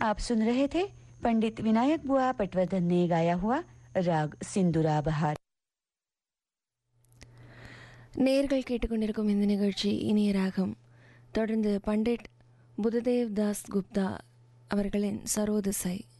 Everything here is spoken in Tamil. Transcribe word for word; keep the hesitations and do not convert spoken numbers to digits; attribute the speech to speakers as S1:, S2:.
S1: आप सुन रहे थे पंडित विनायक बुआ पटवर्धन ने गाया हुआ राग सिंदूरा बहार.
S2: நேர்கள் கேட்டுக்கொண்டிருக்கும் இந்த நிகழ்ச்சி இனிய ராகம். தொடர்ந்து பண்டிட் புததேவ் தாஸ் குப்தா அவர்களின் சரோதிசை.